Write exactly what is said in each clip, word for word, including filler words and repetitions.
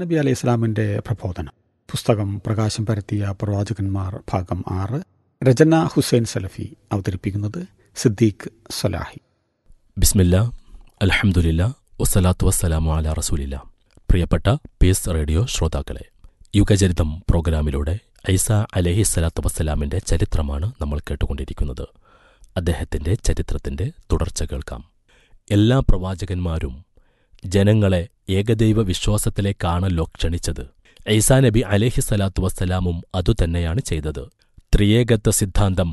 നബി അലൈഹി ഇസ്ലാമിൻ്റെ പ്രബോധനം. പുസ്തകം പ്രകാശം പരത്തിയ പ്രവാചകന്മാർ ഭാഗം ആറ്. രചന ഹുസൈൻ സലഫി. അവതരിപ്പിക്കുന്നത് സിദ്ദീഖ് സലാഹി. ബിസ്മില്ല, അൽഹംദുലില്ലാ, വസ്സലാത്തു വസ്സലാമു അലാ റസൂലില്ലാ. പ്രിയപ്പെട്ട പീസ് റേഡിയോ ശ്രോതാക്കളെ, യുഗചരിതം പ്രോഗ്രാമിലൂടെ ഈസ അലൈഹിസ്സലാത്തു വസ്സലാമിൻ്റെ ചരിത്രമാണ് നമ്മൾ കേട്ടുകൊണ്ടിരിക്കുന്നത്. അദ്ദേഹത്തിൻ്റെ ചരിത്രത്തിൻ്റെ തുടർച്ച കേൾക്കാം. എല്ലാ പ്രവാചകന്മാരും ജനങ്ങളെ ഏകദൈവ വിശ്വാസത്തിലേക്കാണല്ലോ ക്ഷണിച്ചത്. ഈസാ നബി അലൈഹിസ്സലാത്തു വസ്സലാമും അതുതന്നെയാണ് ചെയ്തത്. ത്രിയേകത്വ സിദ്ധാന്തം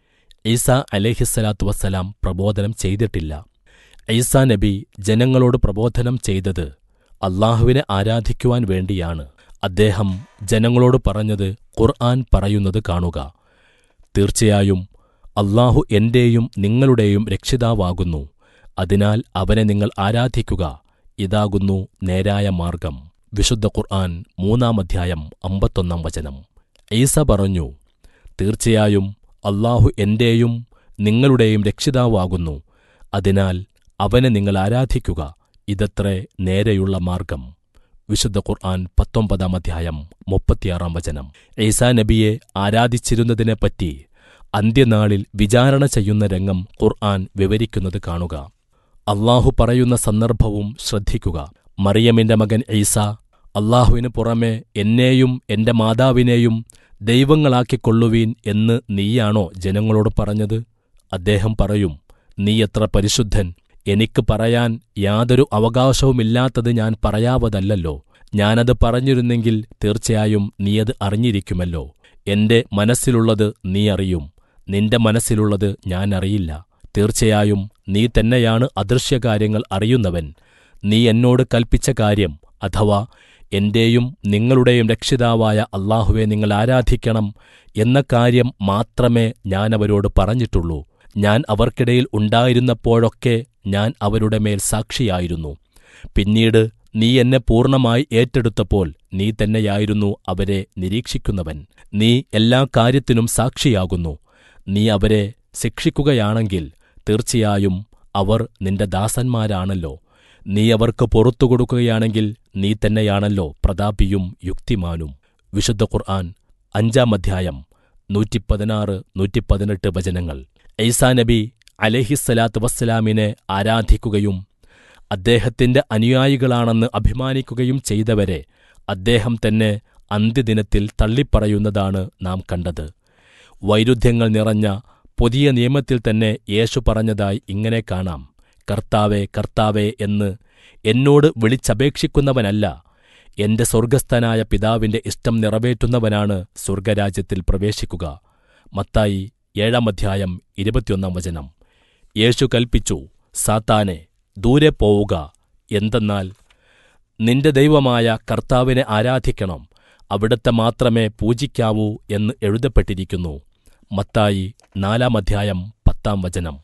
ഈസാ അലൈഹിസ്സലാത്തു വസ്സലാം പ്രബോധനം ചെയ്തിട്ടില്ല. ഈസാ നബി ജനങ്ങളോട് പ്രബോധനം ചെയ്തത് അള്ളാഹുവിനെ ആരാധിക്കുവാൻ വേണ്ടിയാണ്. അദ്ദേഹം ജനങ്ങളോട് പറഞ്ഞത് ഖുർആൻ പറയുന്നത് കാണുക: തീർച്ചയായും അള്ളാഹു എന്റെയും നിങ്ങളുടെയും രക്ഷിതാവാകുന്നു, അതിനാൽ അവനെ നിങ്ങൾ ആരാധിക്കുക, ഇതാകുന്നു നേരായ മാർഗം. വിശുദ്ധ ഖുർആൻ മൂന്നാം അധ്യായം അമ്പത്തൊന്നാം വചനം. ഈസ പറഞ്ഞു, തീർച്ചയായും അള്ളാഹു എന്റെയും നിങ്ങളുടെയും രക്ഷിതാവാകുന്നു, അതിനാൽ അവനെ നിങ്ങൾ ആരാധിക്കുക, ഇതത്രേ നേരെയുള്ള മാർഗം. വിശുദ്ധ ഖുർആൻ പത്തൊമ്പതാം അധ്യായം മുപ്പത്തിയാറാം വചനം. ഈസാ നബിയെ ആരാധിച്ചിരുന്നതിനെപ്പറ്റി അന്ത്യനാളിൽ വിചാരണ ചെയ്യുന്ന രംഗം ഖുർആൻ വിവരിക്കുന്നത് കാണുക. അള്ളാഹു പറയുന്ന സന്ദർഭവും ശ്രദ്ധിക്കുക. മറിയമിന്റെ മകൻ ഈസ, അള്ളാഹുവിനു പുറമെ എന്നെയും എന്റെ മാതാവിനെയും ദൈവങ്ങളാക്കിക്കൊള്ളുവീൻ എന്ന് നീയാണോ ജനങ്ങളോട് പറഞ്ഞത്? അദ്ദേഹം പറയും, നീ എത്ര പരിശുദ്ധൻ! എനിക്ക് പറയാൻ യാതൊരു അവകാശവുമില്ലാത്തത് ഞാൻ പറയാവതല്ലോ. ഞാനത് പറഞ്ഞിരുന്നെങ്കിൽ തീർച്ചയായും നീയത് അറിഞ്ഞിരിക്കുമല്ലോ. എന്റെ മനസ്സിലുള്ളത് നീ അറിയും, നിന്റെ മനസ്സിലുള്ളത് ഞാൻ അറിയില്ല. തീർച്ചയായും നീ തന്നെയാണ് അദൃശ്യകാര്യങ്ങൾ അറിയുന്നവൻ. നീ എന്നോട് കൽപ്പിച്ച കാര്യം, അഥവാ എന്റെയും നിങ്ങളുടെയും രക്ഷിതാവായ അള്ളാഹുവെ നിങ്ങൾ ആരാധിക്കണം എന്ന കാര്യം മാത്രമേ ഞാനവരോട് പറഞ്ഞിട്ടുള്ളൂ. ഞാൻ അവർക്കിടയിൽ ഉണ്ടായിരുന്നപ്പോഴൊക്കെ ഞാൻ അവരുടെ മേൽ സാക്ഷിയായിരുന്നു. പിന്നീട് നീ എന്നെ പൂർണ്ണമായി ഏറ്റെടുത്തപ്പോൾ നീ തന്നെയായിരുന്നു അവരെ നിരീക്ഷിക്കുന്നവൻ. നീ എല്ലാ കാര്യത്തിനും സാക്ഷിയാകുന്നു. നീ അവരെ ശിക്ഷിക്കുകയാണെങ്കിൽ തീർച്ചയായും അവർ നിന്റെ ദാസന്മാരാണല്ലോ. നീ അവർക്ക് പുറത്തു കൊടുക്കുകയാണെങ്കിൽ നീ തന്നെയാണല്ലോ പ്രതാപിയും യുക്തിമാനും. വിശുദ്ധ ഖുർആൻ അഞ്ചാം അധ്യായം നൂറ്റിപ്പതിനാറ് നൂറ്റിപ്പതിനെട്ട് വചനങ്ങൾ. ഈസാ നബി അലൈഹിസ്സലാത്തു വസ്സലാമിനെ ആരാധിക്കുകയും അദ്ദേഹത്തിന്റെ അനുയായികളാണെന്ന് അഭിമാനിക്കുകയും ചെയ്തവരെ അദ്ദേഹം തന്നെ അന്ത്യദിനത്തിൽ തള്ളിപ്പറയുന്നതാണ് നാം കണ്ടത്. വൈരുദ്ധ്യങ്ങൾ നിറഞ്ഞ പുതിയ നിയമത്തിൽ തന്നെ യേശു പറഞ്ഞതായി ഇങ്ങനെ കാണാം: കർത്താവേ, കർത്താവേ എന്ന് എന്നോട് വിളിച്ചപേക്ഷിക്കുന്നവനല്ല, എന്റെ സ്വർഗസ്ഥനായ പിതാവിന്റെ ഇഷ്ടം നിറവേറ്റുന്നവനാണ് സ്വർഗരാജ്യത്തിൽ പ്രവേശിക്കുക. മത്തായി ഏഴാം അധ്യായം ഇരുപത്തിയൊന്നാം വചനം. യേശു കൽപ്പിച്ചു, സാത്താനെ, ദൂരെ പോവുക, എന്തെന്നാൽ നിന്റെ ദൈവമായ കർത്താവിനെ ആരാധിക്കണം, അവിടുത്തെ മാത്രമേ പൂജിക്കാവൂ എന്ന് എഴുതപ്പെട്ടിരിക്കുന്നു. മത്തായി നാലാം അധ്യായം പത്താം വചനം.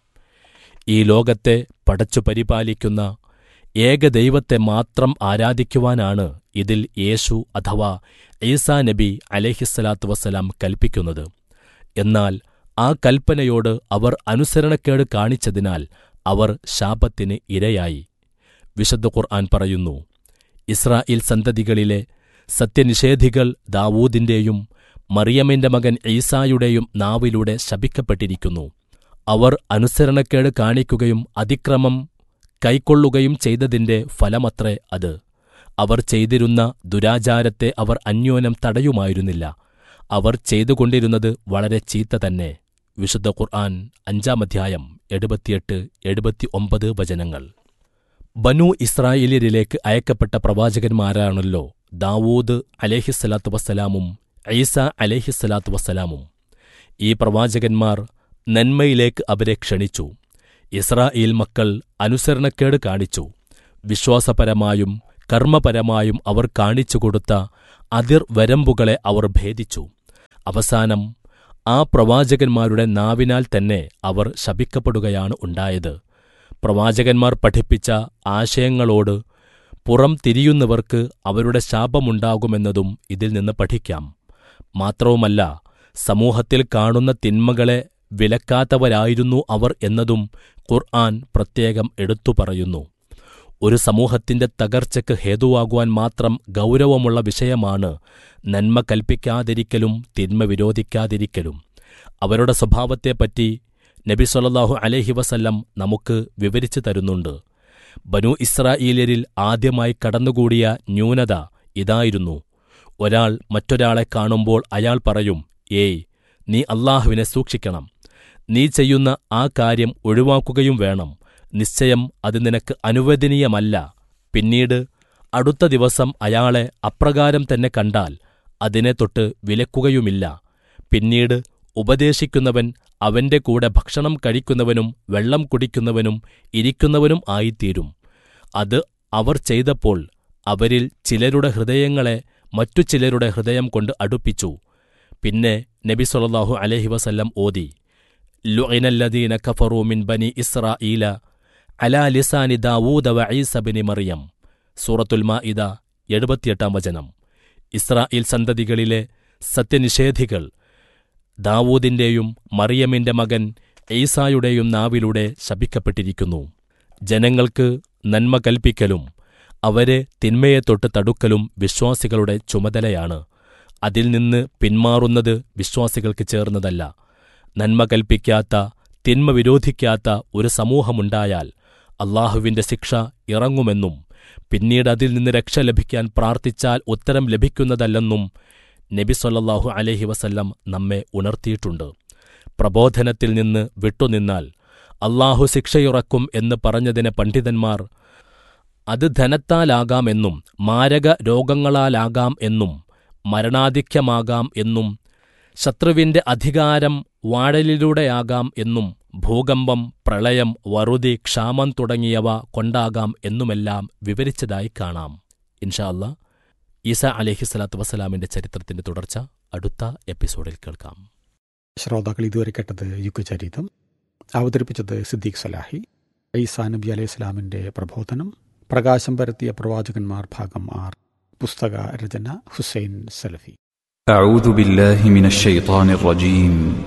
ഈ ലോകത്തെ പടച്ചു പരിപാലിക്കുന്ന ഏകദൈവത്തെ മാത്രം ആരാധിക്കുവാനാണ് ഇതിൽ യേശു അഥവാ ഈസാ നബി അലൈഹിസ്സലാത്തു വസ്സലാം കൽപ്പിക്കുന്നത്. എന്നാൽ ആ കൽപ്പനയോട് അവർ അനുസരണക്കേട് കാണിച്ചതിനാൽ അവർ ശാപത്തിന് ഇരയായി. വിശുദ്ധ ഖുർആൻ പറയുന്നു, ഇസ്രായേൽ സന്തതികളിലെ സത്യനിഷേധികൾ ദാവൂദിന്റെയും മറിയമിന്റെ മകൻ ഈസായുടെയും നാവിലൂടെ ശപിക്കപ്പെട്ടിരിക്കുന്നു. അവർ അനുസരണക്കേട് കാണിക്കുകയും അതിക്രമം കൈക്കൊള്ളുകയും ചെയ്തതിന്റെ ഫലമത്രേ അത്. അവർ ചെയ്തിരുന്ന ദുരാചാരത്തെ അവർ അന്യോന്യം തടയുമായിരുന്നില്ല. അവർ ചെയ്തുകൊണ്ടിരുന്നത് വളരെ ചീത്ത തന്നെ. വിശുദ്ധ ഖുർആൻ അഞ്ചാം അധ്യായം എഴുപത്തിയെട്ട് എഴുപത്തി ഒമ്പത് വചനങ്ങൾ. ബനൂ ഇസ്രായേലിലേക്ക് അയക്കപ്പെട്ട പ്രവാചകന്മാരാണല്ലോ ദാവൂദ് അലൈഹിസ്സലാത്തു വസ്സലാമും ഈസ അലൈഹിസ്സലാത്തു വസ്സലാമും. ഈ പ്രവാചകന്മാർ നന്മയിലേക്ക് അവരെ ക്ഷണിച്ചു. ഇസ്രായേൽ മക്കൾ അനുസരണക്കേട് കാണിച്ചു. വിശ്വാസപരമായും കർമ്മപരമായും അവർ കാണിച്ചുകൊടുത്ത അതിർ വരമ്പുകളെ അവർ ഭേദിച്ചു. അവസാനം ആ പ്രവാചകന്മാരുടെ നാവിനാൽ തന്നെ അവർ ശപിക്കപ്പെടുകയാണ് ഉണ്ടായത്. പ്രവാചകന്മാർ പഠിപ്പിച്ച ആശയങ്ങളോട് പുറം തിരിയുന്നവർക്ക് അവരുടെ ശാപമുണ്ടാകുമെന്നതും ഇതിൽ നിന്ന് പഠിക്കാം. മാത്രവുമല്ല, സമൂഹത്തിൽ കാണുന്ന തിന്മകളെ വിലക്കാത്തവരായിരുന്നു അവർ എന്നതും ഖുർആൻ പ്രത്യേകം എടുത്തു പറയുന്നു. ഒരു സമൂഹത്തിന്റെ തകർച്ചയ്ക്ക് ഹേതുവാകുവാൻ മാത്രം ഗൗരവമുള്ള വിഷയമാണ് നന്മ കൽപ്പിക്കാതിരിക്കലും തിന്മ വിരോധിക്കാതിരിക്കലും. അവരുടെ സ്വഭാവത്തെപ്പറ്റി നബി സല്ലല്ലാഹു അലൈഹി വസല്ലം നമുക്ക് വിവരിച്ചു തരുന്നുണ്ട്. ബനൂ ഇസ്രായേല്യരിൽ ആദ്യമായി കടന്നുകൂടിയ ന്യൂനത ഇതായിരുന്നു. ഒരാൾ മറ്റൊരാളെ കാണുമ്പോൾ അയാൾ പറയും, ഏയ്, നീ അല്ലാഹുവിനെ സൂക്ഷിക്കണം, നീ ചെയ്യുന്ന ആ കാര്യം ഒഴിവാക്കുകയും വേണം, നിശ്ചയം അത് നിനക്ക് അനുവദനീയമല്ല. പിന്നീട് അടുത്ത ദിവസം അയാളെ അപ്രകാരം തന്നെ കണ്ടാൽ അതിനെ തൊട്ട് വിലക്കുകയുമില്ല. പിന്നീട് ഉപദേശിക്കുന്നവൻ അവന്റെ കൂടെ ഭക്ഷണം കഴിക്കുന്നവനും വെള്ളം കുടിക്കുന്നവനും ഇരിക്കുന്നവനും ആയിത്തീരും. അത് അവർ ചെയ്തപ്പോൾ അവരിൽ ചിലരുടെ ഹൃദയങ്ങളെ മറ്റു ചിലരുടെ ഹൃദയം കൊണ്ട് അടുപ്പിച്ചു. പിന്നെ നബി സല്ലല്ലാഹു അലൈഹി വസല്ലം ഓതി, ലുഇനല്ലദീന കഫറൂ മിൻ ബനി ഇസ്രായീല അലാ ലിസാനി ദാവൂദ വ ഈസ ബിനി മറിയം. സൂറത്തുൽ മാഇദ എഴുപത്തിയെട്ടാം വചനം. ഇസ്രായേൽ സന്തതികളിലെ സത്യനിഷേധികൾ ദാവൂദിന്റെയും മറിയമിന്റെ മകൻ ഈസായുടെയും നാവിലൂടെ ശപിക്കപ്പെട്ടിരിക്കുന്നു. ജനങ്ങൾക്ക് നന്മ കൽപ്പിക്കലും അവരെ തിന്മയെ തൊട്ട് തടുക്കലും വിശ്വാസികളുടെ ചുമതലയാണ്. അതിൽ നിന്ന് പിന്മാറുന്നത് വിശ്വാസികൾക്ക് ചേർന്നതല്ല. നന്മ കൽപ്പിക്കാത്ത, തിന്മ വിരോധിക്കാത്ത ഒരു സമൂഹമുണ്ടായാൽ അല്ലാഹുവിന്റെ ശിക്ഷ ഇറങ്ങുമെന്നും പിന്നീട് അതിൽ നിന്ന് രക്ഷ ലഭിക്കാൻ പ്രാർത്ഥിച്ചാൽ ഉത്തരം ലഭിക്കുന്നതല്ലെന്നും നബി സല്ലല്ലാഹു അലൈഹി വസല്ലം നമ്മെ ഉണർത്തിയിട്ടുണ്ട്. പ്രബോധനത്തിൽ നിന്ന് വിട്ടുനിന്നാൽ അല്ലാഹു ശിക്ഷയിറക്കും എന്ന് പറഞ്ഞതിന് പണ്ഡിതന്മാർ അത് ധനത്താലാകാം എന്നും മാരക രോഗങ്ങളാലാകാം എന്നും മരണാധിക്യമാകാം എന്നും ശത്രുവിന്റെ അധികാരം വാഴലിലൂടെയാകാം എന്നും ഭൂകമ്പം, പ്രളയം, വറുതി, ക്ഷാമം തുടങ്ങിയവ കൊണ്ടാകാം എന്നുമെല്ലാം വിവരിച്ചതായി കാണാം. ഇൻഷാ അല്ലാ ഈസാ അലൈഹിസ്സലാത്തു വസ്സലാമിന്റെ ചരിത്രത്തിന്റെ തുടർച്ച അടുത്ത എപ്പിസോഡിൽ കേൾക്കാം. ശ്രോതാക്കൾ ഇതുവരെ കേട്ടത് യുഗചരിതം. അവതരിപ്പിച്ചത് സിദ്ദീഖ് സലാഹി. ഈസാ നബി അലൈഹി സ്വലാമിന്റെ പ്രബോധനം, പ്രകാശം പരത്തിയ പ്രവാചകന്മാർ ഭാഗം ആറ്. പുസ്തക രചന ഹുസൈൻ സലഫി. أعوذ بالله من الشيطان الرجيم